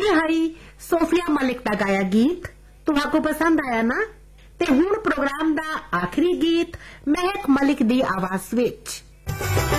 High Sophia Malik का गाया गीत तुहाको पसंद आया ना? ते हुण प्रोग्राम दा आखिरी गीत महक मलिक दी आवाज विच